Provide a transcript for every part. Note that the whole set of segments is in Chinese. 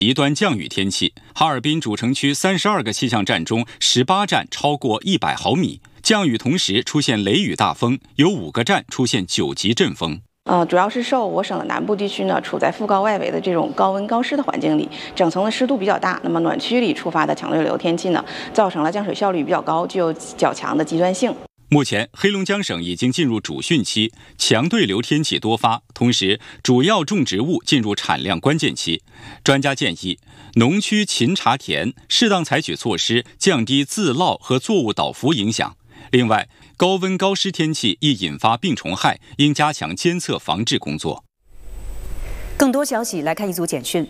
极端降雨天气，哈尔滨主城区32个气象站中，18站超过100毫米。降雨同时出现雷雨大风，有5个站出现9级阵风。 主要是受我省的南部地区呢，处在副高外围的这种高温高湿的环境里，整层的湿度比较大。那么暖区里触发的强对流天气呢，造成了降水效率比较高，具有较强的极端性。 目前，黑龙江省已经进入主汛期，强对流天气多发，同时主要种植物进入产量关键期。专家建议，农区勤查田，适当采取措施，降低自涝和作物倒伏影响。另外，高温高湿天气易引发病虫害，应加强监测防治工作。 更多消息来看一组简讯。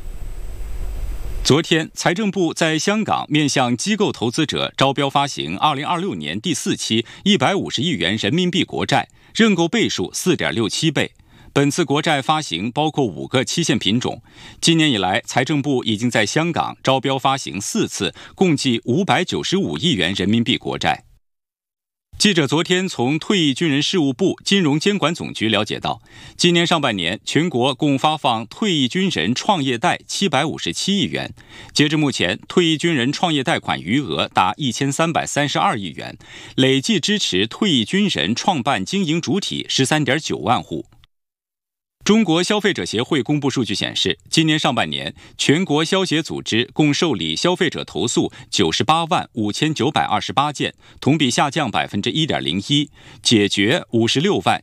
昨天，财政部在香港面向机构投资者招标发行2026年第4期150亿元人民币国债，认购倍数4.67倍。本次国债发行包括5个期限品种。今年以来，财政部已经在香港招标发行4次，共计595亿元人民币国债。记者昨天从退役军人事务部金融监管总局了解到，今年上半年全国共发放退役军人创业贷757亿元，截至目前，退役军人创业贷款余额达1332亿元，累计支持退役军人创办经营主体13.9万户。中国消费者协会公布数据显示，今年上半年，全国消协组织共受理消费者投诉98万5928件，同比下降1.01%，解决56万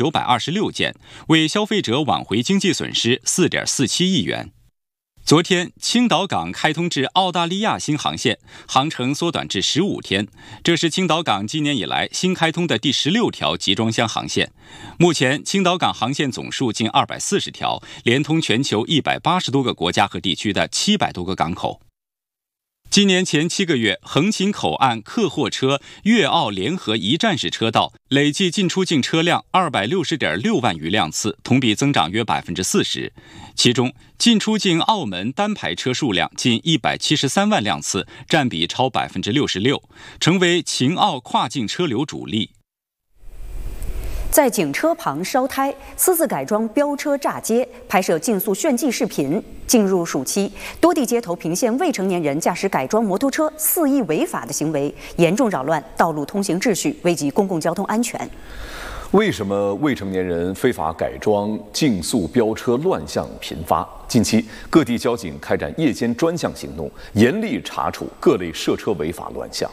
7926件，为消费者挽回经济损失4.47亿元。昨天，青岛港开通至澳大利亚新航线，航程缩短至15天。这是青岛港今年以来新开通的第16条集装箱航线。目前，青岛港航线总数近240条，连通全球180多个国家和地区的700多个港口。今年前7个月，横琴口岸客货车粤澳联合一站式车道累计进出境车辆260.6万余辆次，同比增长约40%。其中，进出境澳门单牌车数量近173万辆次，占比超66%，成为秦澳跨境车流主力。 在警车旁烧胎，私自改装飙车炸街，拍摄竞速炫技视频。进入暑期，多地街头频现未成年人驾驶改装摩托车肆意违法的行为，严重扰乱道路通行秩序，危及公共交通安全。 为什么未成年人非法改装、竞速飙车乱象频发？近期，各地交警开展夜间专项行动，严厉查处各类涉车违法乱象。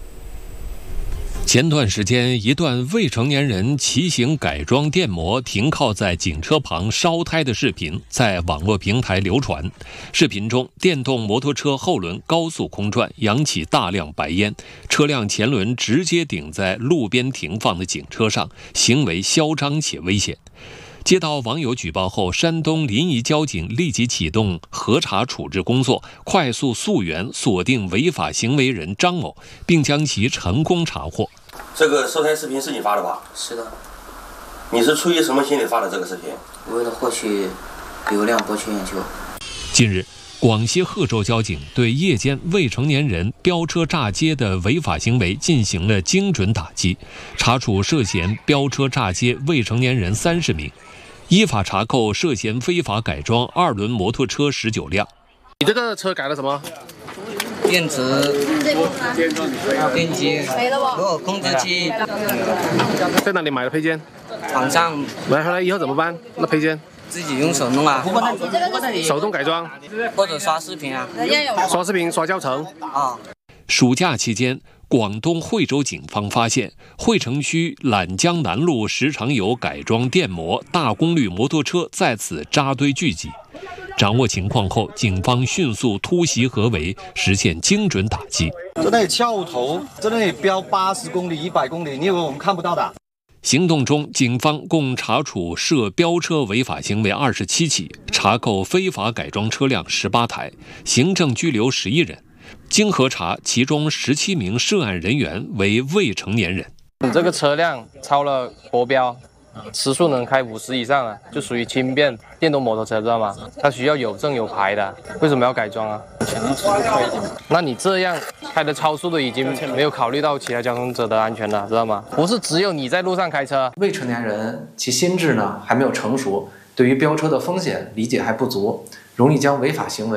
前段时间，一段未成年人骑行改装电摩停靠在警车旁烧胎的视频在网络平台流传。视频中，电动摩托车后轮高速空转，扬起大量白烟，车辆前轮直接顶在路边停放的警车上，行为嚣张且危险。接到网友举报后，山东临沂交警立即启动核查处置工作，快速溯源锁定违法行为人张某，并将其成功查获。 这个烧胎视频是你发的吧？ 是的。 你是出于什么心理发的这个视频？ 为了获取流量，博取眼球。 近日，广西贺州交警对夜间未成年人飙车炸街的违法行为进行了精准打击，查处涉嫌飙车炸街未成年人30名，依法查扣涉嫌非法改装2轮摩托车19辆。 你这个车改了什么？ 电池、电机、控制器。 在哪里买的配件？ 网上买回来以后怎么办？那配件？ 自己用手弄啊。 手动改装， 或者刷视频啊。 刷视频、刷教程啊。 暑假期间，广东惠州警方发现惠城区揽江南路时常有改装电摩、大功率摩托车在此扎堆聚集。掌握情况后，警方迅速突袭合围，实现精准打击。 在那里翘头，在那里飙80公里、100公里，你以为我们看不到的？ 行动中，警方共查处涉飙车违法行为27起，查扣非法改装车辆18台，行政拘留11人。经核查，其中17名涉案人员为未成年人。 你这个车辆超了国标，时速能开50以上了，就属于轻便电动摩托车，知道吗？它需要有证有牌的，为什么要改装啊？那你这样开的超速的，已经没有考虑到其他交通者的安全了，知道吗？不是只有你在路上开车。 未成年人其心智呢还没有成熟，对于飙车的风险理解还不足，容易将违法行为